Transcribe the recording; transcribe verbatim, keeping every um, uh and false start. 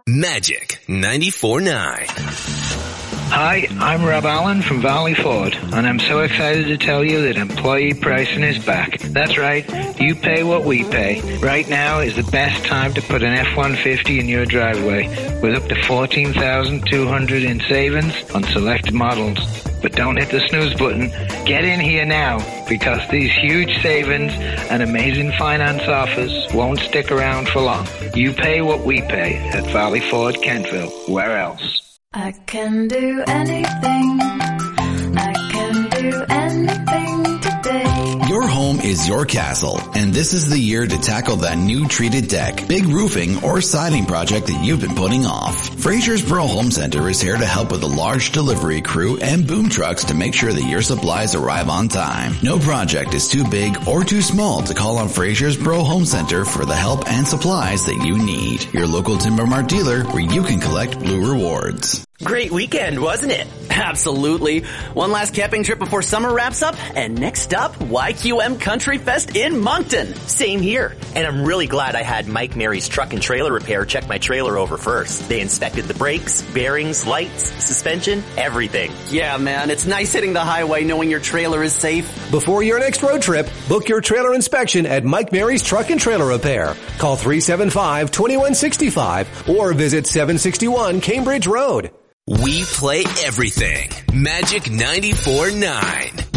Magic ninety-four point nine. Hi, I'm Rob Allen from Valley Ford, and I'm so excited to tell you that employee pricing is back. That's right, you pay what we pay. Right now is the best time to put an F one fifty in your driveway, with up to fourteen thousand two hundred dollars in savings on selected models. But don't hit the snooze button. Get in here now, because these huge savings and amazing finance offers won't stick around for long. You pay what we pay at Valley Ford, Kentville. Where else? I can do anything. I can do anything today. Your home is your castle, and this is the year to tackle that new treated deck, big roofing, or siding project that you've been putting off. Fraser's Pro Home Center is here to help with a large delivery crew and boom trucks to make sure that your supplies arrive on time. No project is too big or too small to call on Fraser's Pro Home Center for the help and supplies that you need. Your local Timber Mart dealer where you can collect Blue Rewards. Great weekend, wasn't it? Absolutely. One last camping trip before summer wraps up, and next up, Y Q M Country Fest in Moncton. Same here. And I'm really glad I had Mike Mary's Truck and Trailer Repair check my trailer over first. They inspected the brakes, bearings, lights, suspension, everything. Yeah, man, it's nice hitting the highway knowing your trailer is safe. Before your next road trip, book your trailer inspection at Mike Mary's Truck and Trailer Repair. Call three seven five, two one six five or visit seven sixty-one Cambridge Road. We play everything. Magic ninety-four point nine.